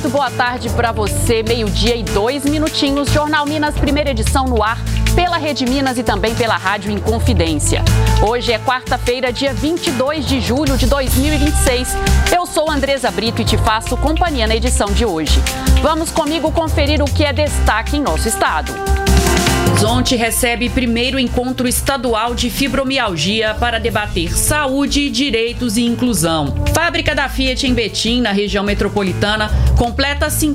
muito boa tarde para você. 12:02. Jornal Minas, primeira edição no ar pela Rede Minas e também pela Rádio Inconfidência. Hoje é quarta-feira, dia 22 de julho de 2026. Eu sou Andresa Brito e te faço companhia na edição de hoje. Vamos comigo conferir o que é destaque em nosso estado. Horizonte recebe primeiro encontro estadual de fibromialgia para debater saúde, direitos e inclusão. Fábrica da Fiat em Betim, na região metropolitana, completa 50